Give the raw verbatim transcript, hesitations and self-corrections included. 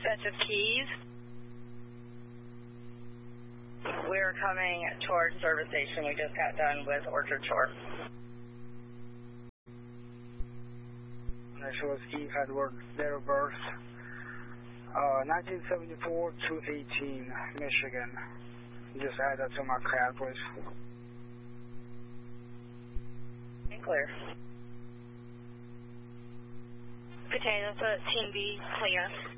Dispatch of Keys. We're coming towards service station. We just got done with Orchard Shore. That was E. Edward, date of birth, uh, nineteen seventy-four to eighteen, Michigan. Just add that to my cab, please. Potato thirteen B, clear.